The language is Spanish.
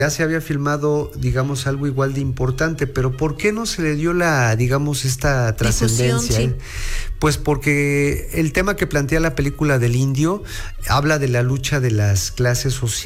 ya se había filmado, digamos, algo igual de importante, pero ¿por qué no se le dio digamos, esta trascendencia? Sí. Pues porque el tema que plantea la película del Indio habla de la lucha de las clases sociales